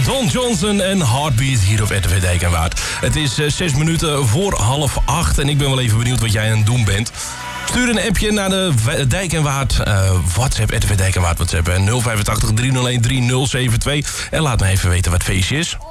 Don Johnson en Heartbeat hier op RTV Dijk en Waard. Het is 6 minuten voor 7:30 en ik ben wel even benieuwd wat jij aan het doen bent. Stuur een appje naar de Dijk en Waard WhatsApp, RTV Dijk en Waard WhatsApp. 085 301 3072 en laat me even weten wat het feestje is.